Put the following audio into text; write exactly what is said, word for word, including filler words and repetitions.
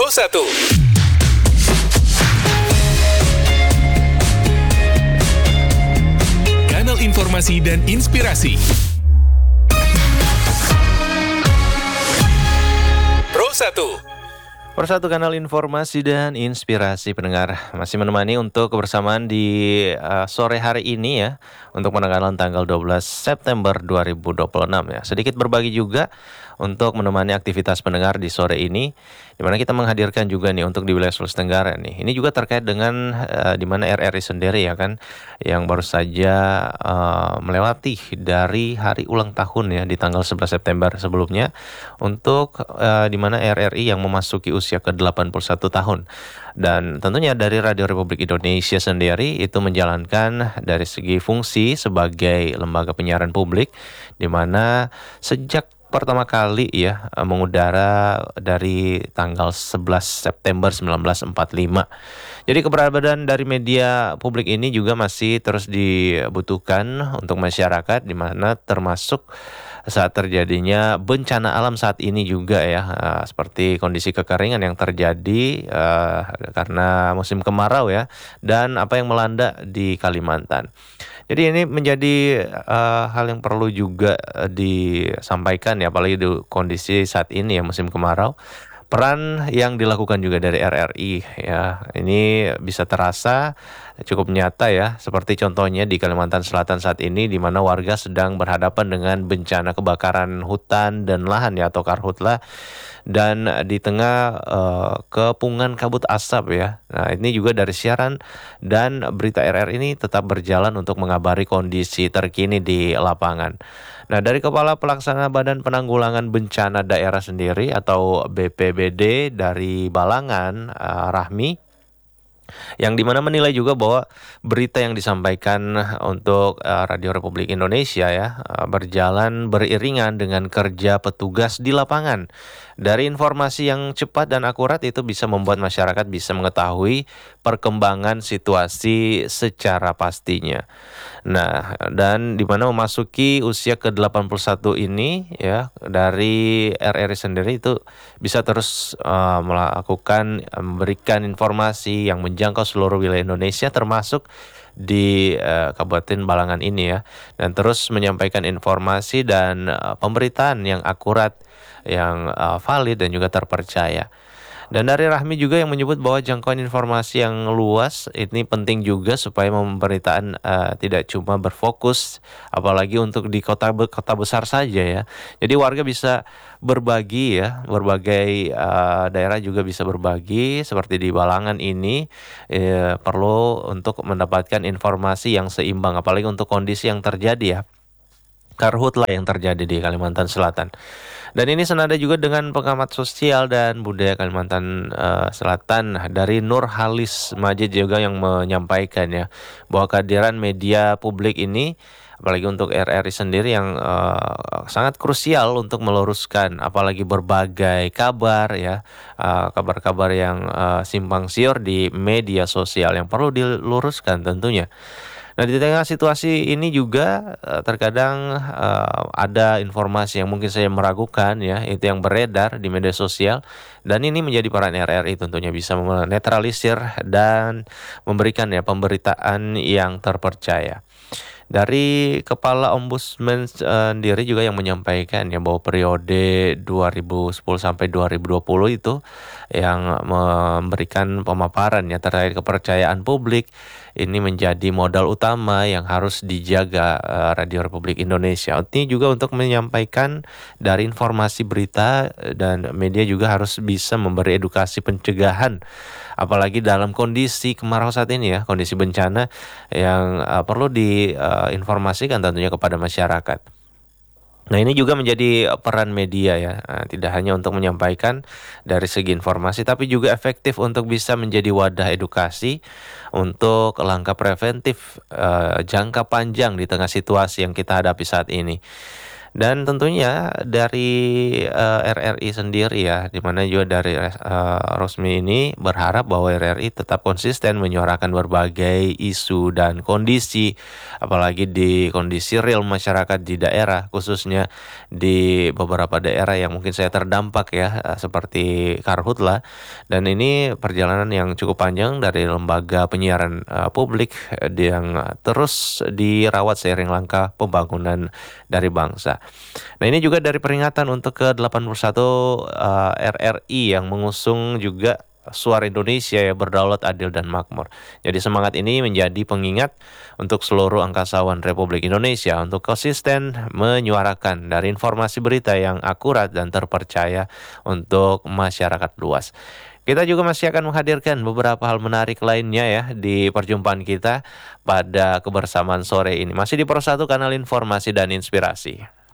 Pro satu. Kanal informasi dan inspirasi. Pro satu. Persatu kanal informasi dan inspirasi pendengar masih menemani untuk kebersamaan di uh, sore hari ini ya, untuk penanggalan tanggal dua belas September dua ribu dua puluh enam ya. Sedikit berbagi juga untuk menemani aktivitas pendengar di sore ini, di mana kita menghadirkan juga nih untuk di wilayah Sulawesi Tenggara nih. Ini juga terkait dengan uh, di mana R R I sendiri ya kan, yang baru saja uh, melewati dari hari ulang tahun ya di tanggal sebelas September sebelumnya, untuk uh, di mana R R I yang memasuki usia ke delapan puluh satu tahun. Dan tentunya dari Radio Republik Indonesia sendiri itu menjalankan dari segi fungsi sebagai lembaga penyiaran publik, di mana sejak pertama kali ya mengudara dari tanggal sebelas September seribu sembilan ratus empat puluh lima. Jadi keberadaan dari media publik ini juga masih terus dibutuhkan untuk masyarakat, di mana termasuk saat terjadinya bencana alam saat ini juga ya, uh, seperti kondisi kekeringan yang terjadi uh, karena musim kemarau ya, dan apa yang melanda di Kalimantan. Jadi ini menjadi uh, hal yang perlu juga uh, disampaikan ya, apalagi di kondisi saat ini ya musim kemarau. Peran yang dilakukan juga dari R R I ya, ini bisa terasa cukup nyata ya, seperti contohnya di Kalimantan Selatan saat ini, di mana warga sedang berhadapan dengan bencana kebakaran hutan dan lahan ya, atau karhutla, dan di tengah uh, kepungan kabut asap ya. Nah, ini juga dari siaran dan berita R R I ini tetap berjalan untuk mengabari kondisi terkini di lapangan. Nah, dari Kepala Pelaksana Badan Penanggulangan Bencana Daerah sendiri atau B P B D dari Balangan, uh, Rahmi, yang dimana menilai juga bahwa berita yang disampaikan untuk uh, Radio Republik Indonesia ya uh, berjalan beriringan dengan kerja petugas di lapangan. Dari informasi yang cepat dan akurat itu bisa membuat masyarakat bisa mengetahui perkembangan situasi secara pastinya. Nah, dan dimana memasuki usia ke delapan puluh satu ini ya, dari R R I sendiri itu bisa terus uh, melakukan memberikan informasi yang menjangkau seluruh wilayah Indonesia, termasuk di uh, Kabupaten Balangan ini ya, dan terus menyampaikan informasi dan uh, pemberitaan yang akurat, yang uh, valid dan juga terpercaya. Dan dari Rahmi juga yang menyebut bahwa jangkauan informasi yang luas ini penting juga supaya pemberitaan uh, tidak cuma berfokus apalagi untuk di kota kota besar saja ya. Jadi warga bisa berbagi ya, berbagai uh, daerah juga bisa berbagi, seperti di Balangan ini eh, perlu untuk mendapatkan informasi yang seimbang, apalagi untuk kondisi yang terjadi ya, karhutla yang terjadi di Kalimantan Selatan. Dan ini senada juga dengan pengamat sosial dan budaya Kalimantan uh, Selatan dari Nurhalis Majid juga yang menyampaikan ya, bahwa kehadiran media publik ini apalagi untuk R R I sendiri yang uh, sangat krusial untuk meluruskan apalagi berbagai kabar ya, uh, kabar-kabar yang uh, simpang siur di media sosial yang perlu diluruskan tentunya. Nah, di tengah situasi ini juga uh, terkadang uh, ada informasi yang mungkin saya meragukan ya, itu yang beredar di media sosial, dan ini menjadi peran R R I tentunya bisa menetralisir dan memberikan ya pemberitaan yang terpercaya. Dari Kepala Ombudsman sendiri juga yang menyampaikan ya bahwa periode dua ribu sepuluh sampai dua ribu dua puluh itu yang memberikan pemaparan ya terkait kepercayaan publik, ini menjadi modal utama yang harus dijaga uh, Radio Republik Indonesia. Ini juga untuk menyampaikan dari informasi berita, dan media juga harus bisa memberi edukasi pencegahan, apalagi dalam kondisi kemarau saat ini ya, kondisi bencana yang uh, perlu diinformasikan uh, tentunya kepada masyarakat. Nah, ini juga menjadi peran media ya, nah, tidak hanya untuk menyampaikan dari segi informasi, tapi juga efektif untuk bisa menjadi wadah edukasi untuk langkah preventif uh, jangka panjang di tengah situasi yang kita hadapi saat ini. Dan tentunya dari, eee, R R I sendiri ya, di mana juga dari res eee, Rosmi ini berharap bahwa R R I tetap konsisten menyuarakan berbagai isu dan kondisi, apalagi di kondisi real masyarakat di daerah, khususnya di beberapa daerah yang mungkin saya terdampak ya, eee, seperti Karhutla. Dan ini perjalanan yang cukup panjang dari lembaga penyiaran, eee, publik, eee, yang terus dirawat seiring langkah pembangunan dari bangsa. Nah, ini juga dari peringatan untuk ke delapan puluh satu, eee, R R I yang mengusung juga Suara Indonesia ya, berdaulat, adil, dan makmur. Jadi semangat ini menjadi pengingat untuk seluruh angkasawan Republik Indonesia untuk konsisten menyuarakan dari informasi berita yang akurat dan terpercaya untuk masyarakat luas. Kita juga masih akan menghadirkan beberapa hal menarik lainnya ya di perjumpaan kita pada kebersamaan sore ini. Masih di Pro satu Kanal Informasi dan Inspirasi.